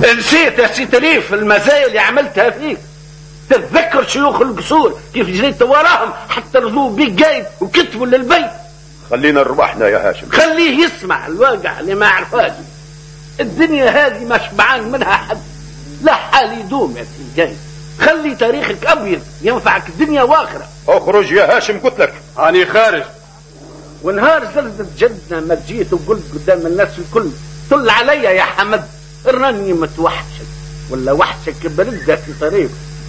نسيت يا سي تريف المزايا اللي عملتها فيك. تتذكر شيوخ القصور كيف جريت وراهم حتى رضوا بيك قايد وكتبوا للبيت. خلينا نروحنا يا هاشم. خليه يسمع الواقع اللي ما عرفاش. الدنيا هذه ما شبعان منها حد، لا حال يدوم يا سي قايد. خلي تاريخك ابيض ينفعك الدنيا واخره. اخرج يا هاشم قلت لك. اني خارج. ونهار زلزلة جدنا ما جيت وقلت قدام الناس الكل طل عليا يا حمد راني متوحشك ولا وحشك برده في طريق.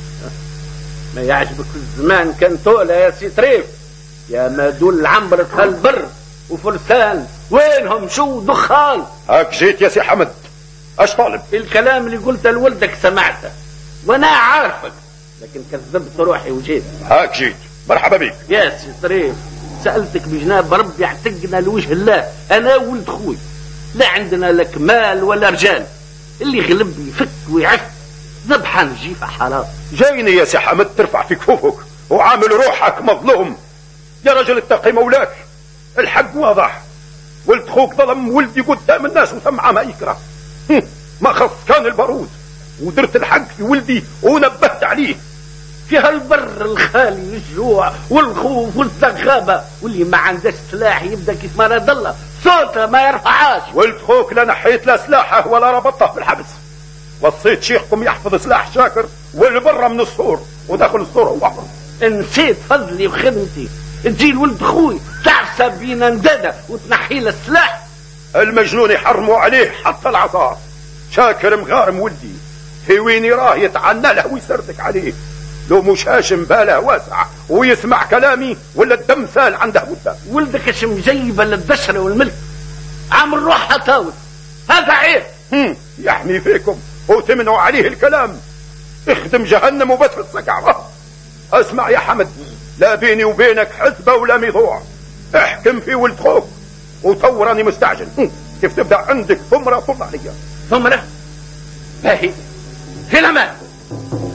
ما يعجبك الزمان كان طولة يا سي طريف. يا ما دول عمرة هالبر وفرسان وينهم شو دخان. هاك جيت يا سي حمد. اش طالب؟ الكلام اللي قلته لولدك سمعته وانا عارفك، لكن كذبت روحي وجيت. هاك جيت. مرحبا بك يا سي طريف. سألتك بجناب ربي اعتقنا لوجه الله انا ولد خوي، لا عندنا لا كمال ولا رجال. اللي غلب يفك ويعف ذبحة نجيفة حرام. جايني يا سي حمد ترفع في كفوفك وعامل روحك مظلوم. يا رجل اتقي مولاك، الحق واضح. ولد خوك ظلم ولدي قدام الناس وسمعه ما يكره. ما خص كان البارود ودرت الحق في ولدي ونبهت عليه. في هالبر الخالي للجوع والخوف والثغابة، واللي ما عندش سلاح يبدا كيف ما راد الله صوته ما يرفعاش. ولد خوك لا نحيت لا سلاحه ولا ربطه في الحبس. وصيت شيخكم يحفظ سلاح شاكر والبر من السور ودخل السور هو حر. نسيت فضلي وخدمتي. تجي الولد خوي تعسى بينا ندادة وتنحي له السلاح. المجنون يحرموا عليه حتى العصا. شاكر مغارم ولدي في وين يراه يتعنى له ويسردك عليه. لو مش هاشم باله واسع ويسمع كلامي ولا الدم سال عنده وده. ولدك اش مجيبه للدشره والملك عامل روحها تاوت. هذا عيب. يحمي فيكم وتمنعوا عليه الكلام. اخدم جهنم وبس في السقعة. اسمع يا حمد، لا بيني وبينك حسبة ولا ميضوع. احكم في ولد خوك وتوراني مستعجل. كيف تبدأ عندك ثمرة طل عليا. ثمرة؟ باهي في الأمان.